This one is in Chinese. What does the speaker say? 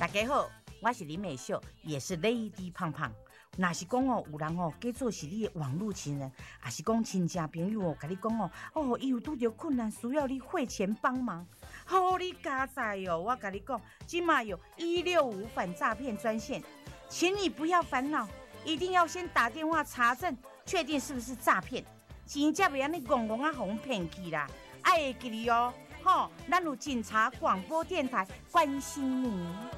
大家好，我是林美秀，也是 Lady 胖胖。若是讲哦，有人哦，假做是你的网络情人，还是讲亲戚朋友哦，甲你讲哦，伊有拄着困难，需要你汇钱帮忙，好你加载哦！我甲你讲，今嘛有165反诈骗专线，请你不要烦恼，一定要先打电话查证，确定是不是诈骗，钱才袂安尼戆戆啊，互骗去啦！爱会记哩哦，咱有警察广播电台关心你。